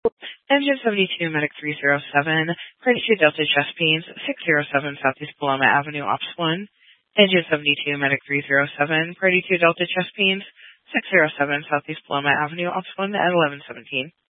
Engine 72, Medic 307, Party 2 Delta Chesapeake, 607 Southeast Paloma Avenue, Ops 1. Engine 72, Medic 307, Party 2 Delta Chesapeake, 607 Southeast Paloma Avenue, Ops 1 at 1117.